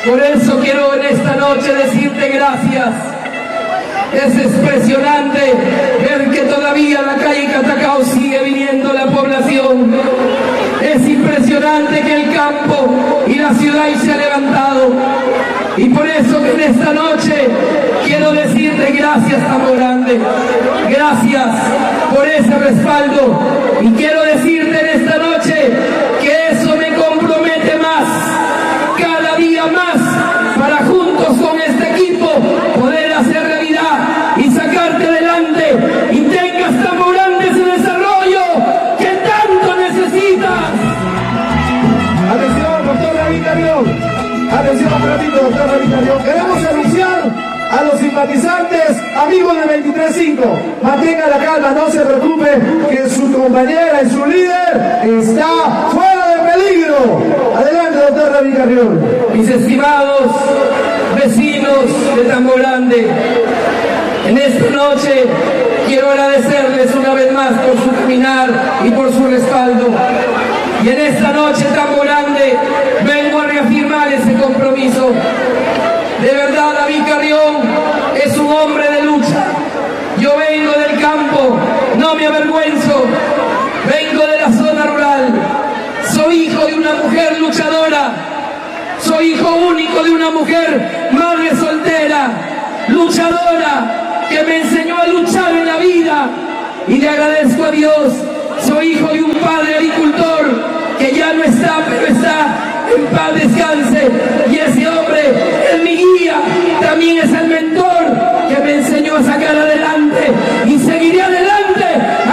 Por eso quiero en esta noche decirte gracias. Es impresionante ver que todavía en la calle Catacao sigue viniendo la población. Es impresionante que el campo y la ciudad se ha levantado. Y por eso que en esta noche quiero decirte gracias, Tambo Grande. Gracias por ese respaldo. Y quiero decirte en esta noche que eso me compromete más, cada día más, para juntos con este equipo poder hacer realidad y sacarte adelante y tengas, Tambo Grande, ese desarrollo que tanto necesitas. Atención, doctor David Carrión. Atención, un ratito, doctor David Carrión. Queremos anunciar a los simpatizantes, amigos de 23-5, mantenga la calma, no se preocupe, que su compañera y su líder está fuera de peligro. Adelante, doctor David Carrión. Mis estimados vecinos de Tambo Grande, en esta noche quiero agradecerles una vez más por su caminar y por su respaldo. Y en esta noche, Tambo Grande, vengo a reafirmar ese compromiso. De verdad, David Carrión es un hombre de lucha. Yo vengo del campo, no me avergüenzo. Vengo de la zona rural. Soy hijo de una mujer luchadora. Soy hijo único de una mujer madre soltera, luchadora, que me enseñó a luchar en la vida. Y le agradezco a Dios. Soy hijo de un padre agricultor que ya no está, pero está en paz descanse. Y ese hombre es mi guía, también es el mentor que me enseñó a sacar adelante y seguiré adelante.